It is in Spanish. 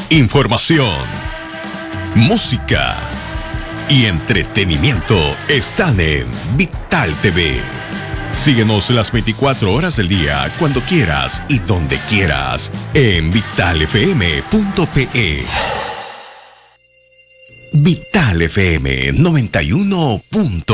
Información, música y entretenimiento están en Vital TV. Síguenos las 24 horas del día, cuando quieras y donde quieras, en vitalfm.pe. Vital FM 91.